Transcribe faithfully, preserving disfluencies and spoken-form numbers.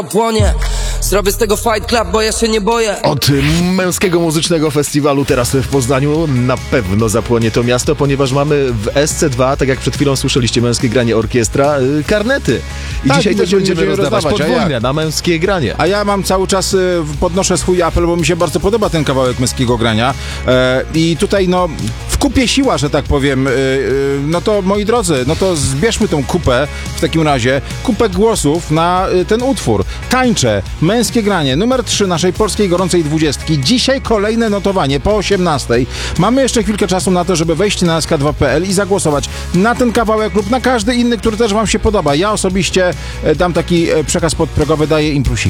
płonie. Zrobię z tego fight club, bo ja się nie boję. Od męskiego muzycznego festiwalu teraz w Poznaniu na pewno zapłonie to miasto, ponieważ mamy w S C dwa, tak jak przed chwilą słyszeliście, męskie granie orkiestra, y, karnety. I Tak, dzisiaj i też będziemy będziemy rozdawać, rozdawać, a podwójne jak? na męskie granie. A ja mam cały czas, y, podnoszę swój apel, bo mi się bardzo podoba ten kawałek męskiego grania. E, I tutaj, no, w kupie siła, że tak powiem. Y, y, no to, moi drodzy, no to zbierzmy tą kupę, w takim razie, kupę głosów na y, ten utwór. Tańczę, męskie granie, numer trzy naszej polskiej gorącej dwudziestki. Dzisiaj kolejne notowanie po osiemnastej. Mamy jeszcze chwilkę czasu na to, żeby wejść na S K dwa kropka P L i zagłosować na ten kawałek lub na każdy inny, który też wam się podoba. Ja osobiście e, dam taki e, przekaz podprogowy, daję im plusik.